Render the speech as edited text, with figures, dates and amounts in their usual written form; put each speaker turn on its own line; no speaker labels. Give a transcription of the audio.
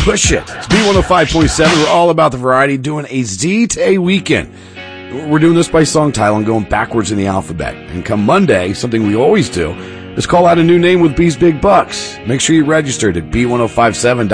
push it. It's B105.7. We're all about the variety, doing a Z-Tay weekend. We're doing this by song title and going backwards in the alphabet. And come Monday, something we always do is call out a new name with B's Big Bucks. Make sure you registered at B1057.com.